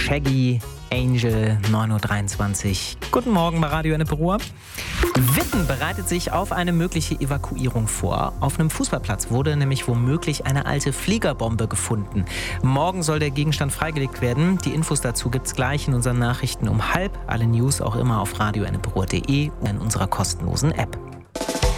Shaggy, Angel, 9.23 Uhr. Guten Morgen bei Radio Ennepe-Ruhr. Witten bereitet sich auf eine mögliche Evakuierung vor. Auf einem Fußballplatz wurde nämlich womöglich eine alte Fliegerbombe gefunden. Morgen soll der Gegenstand freigelegt werden. Die Infos dazu gibt's gleich in unseren Nachrichten um 12:30. Alle News auch immer auf radioennepe-ruhr.de und in unserer kostenlosen App.